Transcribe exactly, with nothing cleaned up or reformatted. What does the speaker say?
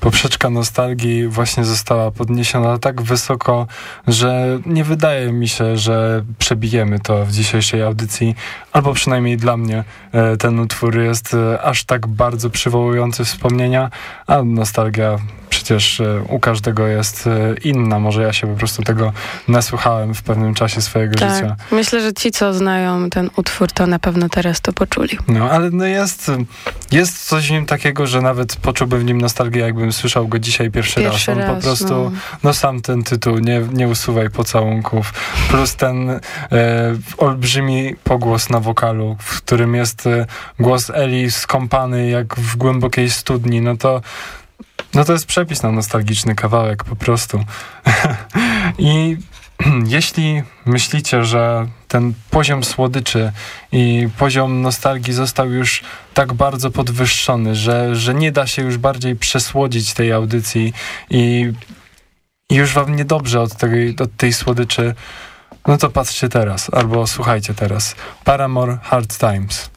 poprzeczka nostalgii właśnie została podniesiona tak wysoko, że nie wydaje mi się, że przebijemy to w dzisiejszej audycji, albo przynajmniej dla mnie ten utwór jest aż tak bardzo przywołujący wspomnienia, a nostalgia przecież u każdego jest inna. Może ja się po prostu tego nasłuchałem w pewnym czasie swojego tak, życia. Myślę, że ci, co znają ten utwór, to na pewno teraz to poczuli. No, ale no jest, jest coś w nim takiego, że nawet poczułbym w nim nostalgię, jakbym słyszał go dzisiaj pierwszy, pierwszy raz. On raz, po prostu, no. no. sam ten tytuł, nie, nie usuwaj pocałunków, plus ten e, olbrzymi pogłos na wokalu, w którym jest e, głos Eli skąpany jak w głębokiej studni, no to No to jest przepis na nostalgiczny kawałek po prostu. I jeśli myślicie, że ten poziom słodyczy i poziom nostalgii został już tak bardzo podwyższony, że, że nie da się już bardziej przesłodzić tej audycji i, i już wam niedobrze od tej, od tej słodyczy, no to patrzcie teraz, albo słuchajcie teraz. Paramore, Hard Times.